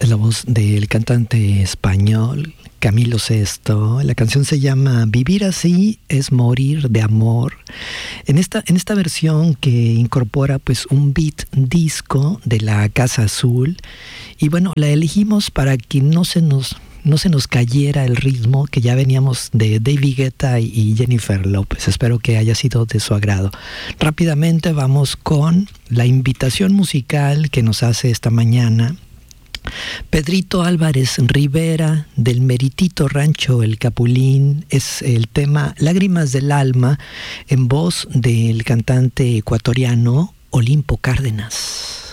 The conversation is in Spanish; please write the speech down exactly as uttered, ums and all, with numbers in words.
la voz del cantante español Camilo Sesto. La canción se llama Vivir así es morir de amor. En esta, en esta versión que incorpora pues un beat disco de la Casa Azul. Y bueno, la elegimos para que no se nos, no se nos cayera el ritmo que ya veníamos de David Guetta y Jennifer López. Espero que haya sido de su agrado. Rápidamente vamos con la invitación musical que nos hace esta mañana Pedrito Álvarez Rivera, del meritito rancho El Capulín. Es el tema Lágrimas del Alma, en voz del cantante ecuatoriano Olimpo Cárdenas.